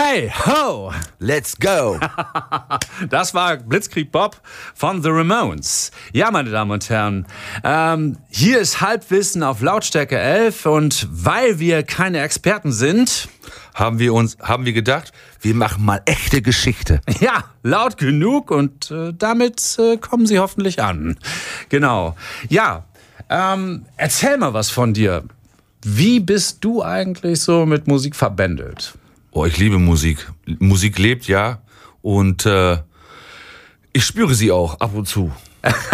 Hey, ho! Let's go! Das war Blitzkrieg Bob von The Ramones. Ja, meine Damen und Herren, hier ist Halbwissen auf Lautstärke 11 und weil wir keine Experten sind, haben wir gedacht, wir machen mal echte Geschichte. ja, laut genug und damit kommen Sie hoffentlich an. Genau. Ja, erzähl mal was von dir. Wie bist du eigentlich so mit Musik verbändelt? Oh, ich liebe Musik. Musik lebt, ja. Und ich spüre sie auch ab und zu.